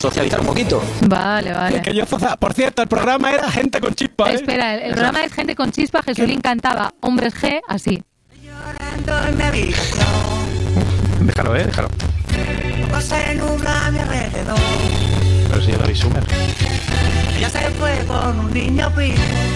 socializar un poquito. Vale. Es que yo, por cierto, el programa era Gente con Chispa, ¿eh? Espera, el programa es Gente con Chispa. Jesulín cantaba Hombres G así. Llorando en mi habitación. Déjalo, déjalo. Se nubla a mi alrededor. Pero si es David Summer. Ella se fue con un niño pibe.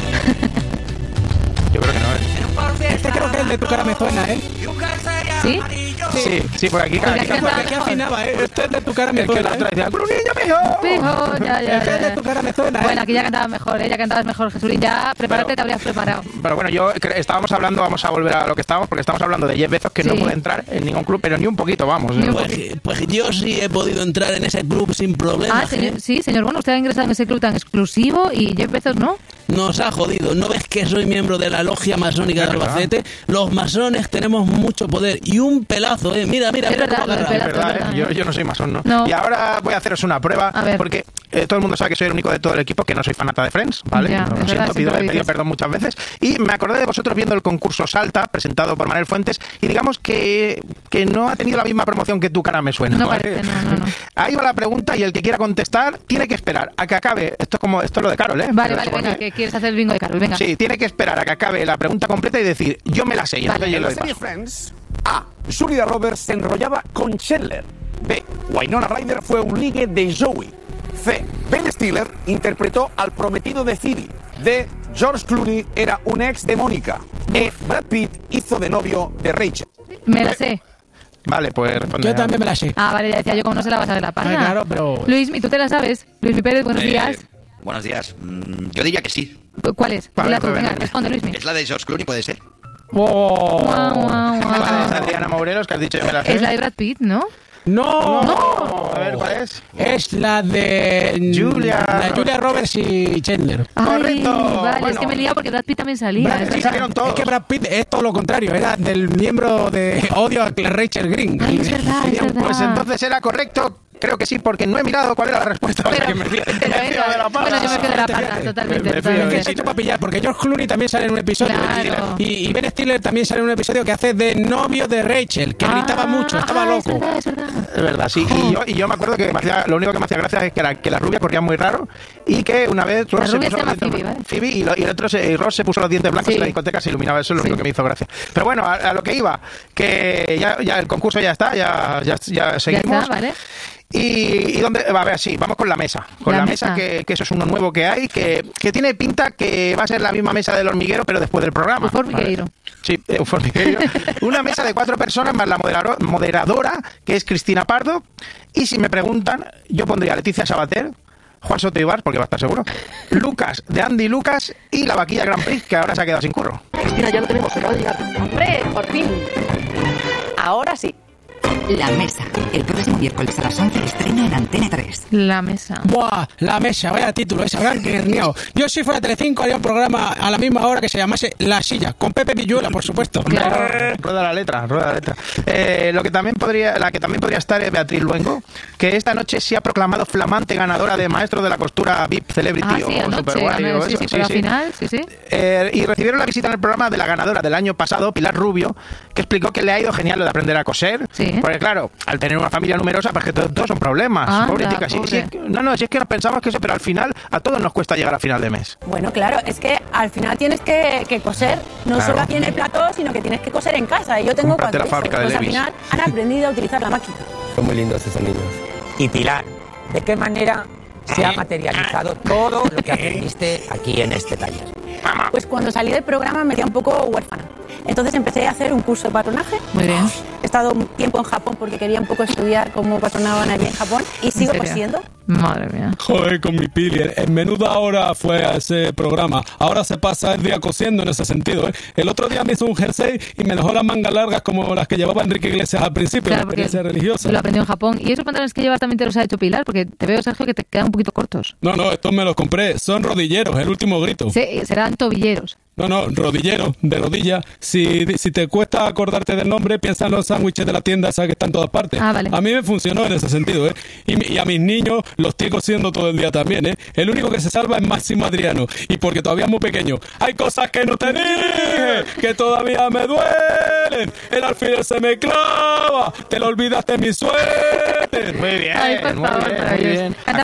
Yo creo que no es. Este creo que es el de Tu cara me suena, ¿eh? ¿Sí? Sí, por aquí. Aquí afinaba, ¿eh? Este es de Tu cara me suena. Es que la otra decía, ¡con un niño Pijo, ya. Este es de Tu cara me suena, ¿eh? Bueno, aquí ya cantabas mejor, ya cantabas mejor, Jesulín. Ya, prepárate, te habrías preparado. Pero bueno, estábamos hablando, vamos a volver a lo que estábamos, porque estamos hablando de Jeff Bezos, que no puede entrar en ningún club, pero ni un poquito, vamos. Pues yo sí he podido entrar en ese club sin problemas. Señor, bueno, usted ha ingresado en ese club tan exclusivo y Jeff Bezos no. Nos ha jodido. ¿No ves que soy miembro de la logia masónica de Albacete? Los masones tenemos mucho poder y un pelazo, ¿eh? Mira. Es verdad, yo no soy masón, ¿no? Y ahora voy a haceros una prueba, porque todo el mundo sabe que soy el único de todo el equipo que no soy fanata de Friends, ¿vale? Ya, lo siento, pido perdón muchas veces. Y me acordé de vosotros viendo el concurso Salta, presentado por Manuel Fuentes, y digamos que no ha tenido la misma promoción que Tu cara me suena. No parece, no. Ahí va la pregunta y el que quiera contestar tiene que esperar a que acabe. Esto es lo de Carol, ¿eh? Vale, venga, que quieres hacer el bingo de Carol, venga. Sí, tiene que esperar a que acabe la pregunta completa y decir, yo me la sé. Y entonces yo En lo la doy serie paso. Friends, A. Julia Roberts se enrollaba con Chandler. B. Winona Ryder fue un ligue de Joey. C. Ben Stiller interpretó al prometido de Phoebe. D. George Clooney era un ex de Mónica. E. Brad Pitt hizo de novio de Rachel. Me la sé. Vale, pues responde. Yo también me la sé. Ah, vale, ya decía yo, ¿cómo no se la vas a ver la pana? Claro, pero... Luismi, ¿tú te la sabes? Luismi Pérez, buenos días. Buenos días. Yo diría que sí. ¿Cuál es? Vale, Venga, responde, Luismi. Es la de George Clooney, puede ser. Guau. Vale, es Adriana Morelos, que has dicho yo me la sé. Es la de Brad Pitt, ¿no? No. A ver, ¿cuál es? Es la de Julia Roberts y Chandler. Ay, Correcto. Vale, Bueno. es que me he liado porque Brad Pitt también salía. Brad es Pitt, verdad. es que Brad Pitt es todo lo contrario, era del miembro de Odio a Rachel Green. Ay, es verdad. Pues entonces era correcto. Creo que sí, porque no he mirado cuál era la respuesta. Pero que me fío venga, de la bueno, yo me fío de la pata, totalmente. Necesito para pillar, porque George Clooney también sale en un episodio. Claro. Y Ben Stiller también sale en un episodio que hace de novio de Rachel, que gritaba mucho, estaba loco. Es verdad. Es verdad, sí. Y yo me acuerdo que lo único que me hacía gracia es que la rubia corría muy raro y que una vez Ross La rubia puso se llama los dientes Phoebe, ¿vale? Phoebe y el otro Ross se puso los dientes blancos Sí. y la discoteca se iluminaba. Eso es lo único que me hizo gracia. Pero bueno, a lo que iba, que ya el concurso ya está, ya seguimos. Ya está, ¿vale? Y dónde, a ver, sí, vamos con la mesa. Con la mesa, que eso es uno nuevo que hay, que tiene pinta que va a ser la misma mesa del hormiguero, pero después del programa. Hormigueiro. Sí, Hormigueiro. Una mesa de 4 personas más la moderadora, que es Cristina Pardo. Y si me preguntan, yo pondría a Leticia Sabater, Juan Soto Ibar, porque va a estar seguro, Lucas, de Andy Lucas, y la vaquilla Grand Prix, que ahora se ha quedado sin curro. Mira, ya lo tenemos, acaba de llegar. ¡Hombre, por fin! Ahora sí. La Mesa. El próximo miércoles a las 11 estreno en Antena 3. La Mesa. ¡Buah! La Mesa, vaya título, se habrán guerneado. Yo si fuera Telecinco haría un programa a la misma hora que se llamase La Silla, con Pepe Villuela, por supuesto. Rueda la letra. La que también podría estar es Beatriz Luengo, que esta noche se ha proclamado flamante ganadora de Maestro de la Costura VIP Celebrity o Superguay o eso. Sí, final, sí. Y recibieron la visita en el programa de la ganadora del año pasado, Pilar Rubio, que explicó que le ha ido genial lo de aprender a coser. Sí. Porque claro, al tener una familia numerosa, pues que todos son problemas. Pobretica. Si es que nos pensamos que eso, pero al final a todos nos cuesta llegar a final de mes. Bueno, claro, es que al final tienes que coser, no Claro. solo aquí en el plató, sino que tienes que coser en casa. Y yo tengo Cómprate la cuatro hijos, fábrica de pues al Levi's. final han aprendido a utilizar la máquina. Son muy lindos esos niños. Y Pilar, ¿de qué manera se ha materializado todo lo que aprendiste aquí en este taller? Pues cuando salí del programa me quedé un poco huérfana. Entonces empecé a hacer un curso de patronaje. Muy bien. He estado un tiempo en Japón porque quería un poco estudiar cómo patronaban allí en Japón y sigo serio? cosiendo. Madre mía. Joder, con mi Pili, en menuda hora fue a ese programa. Ahora se pasa el día cosiendo en ese sentido, ¿eh? El otro día me hizo un jersey y me dejó las mangas largas como las que llevaba Enrique Iglesias al principio, Claro, la experiencia religiosa. Lo aprendió en Japón. ¿Y esos pantalones que llevas también te los ha hecho Pilar? Porque te veo, Sergio, que te quedan un poquito cortos. No, estos me los compré. Son rodilleros, el último grito. Serán tobilleros. No, rodillero, de rodilla. Si te cuesta acordarte del nombre, piensa en los sándwiches de la tienda esa que está en todas partes. Ah, vale. A mí me funcionó en ese sentido, ¿eh? Y a mis niños los estoy cosiendo todo el día también, ¿eh? El único que se salva es Máximo Adriano. Y porque todavía es muy pequeño. Hay cosas que no te dije, que todavía me duelen. El alfiler se me clava, te lo olvidaste mi suerte. Muy bien, Ay, por favor, muy bien.